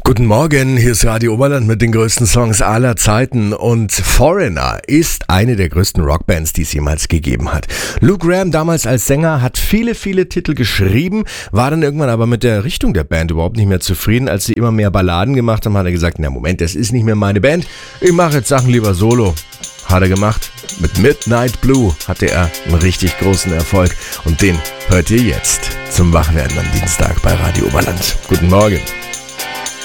Guten Morgen, hier ist Radio Oberland mit den größten Songs aller Zeiten und Foreigner ist eine der größten Rockbands, die es jemals gegeben hat. Lou Gramm damals als Sänger hat viele Titel geschrieben, war dann irgendwann aber mit der Richtung der Band überhaupt nicht mehr zufrieden. Als sie immer mehr Balladen gemacht haben, hat er gesagt, na Moment, das ist nicht mehr meine Band, ich mache jetzt Sachen lieber solo. Hat er gemacht. Mit Midnight Blue hatte er einen richtig großen Erfolg und den hört ihr jetzt zum Wachwerden am Dienstag bei Radio Oberland. Guten Morgen.